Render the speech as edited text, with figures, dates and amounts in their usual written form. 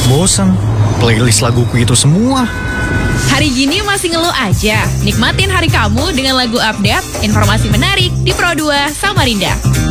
Bosan, playlist laguku itu semua. Hari gini masih ngeluh aja? Nikmatin hari kamu dengan lagu update, informasi menarik di Pro 2 Samarinda.